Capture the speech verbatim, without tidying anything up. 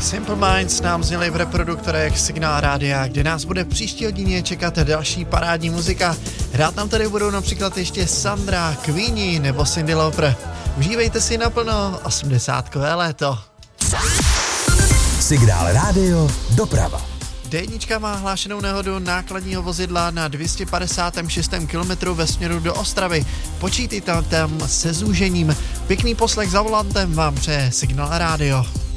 Simple Minds nám zněli v reproduktorech Signál Rádia, kde nás bude v příští hodině čekat další parádní muzika. Rád nám tady budou například ještě Sandra, Queenie nebo Cyndi Lauper. Užívejte si naplno osmdesátkové léto. Signál Rádio doprava. dé jedna má hlášenou nehodu nákladního vozidla na dvě stě padesát šest kilometrů ve směru do Ostravy. Počítejte tam se zúžením. Pěkný poslech za volantem vám přeje Signál Rádio.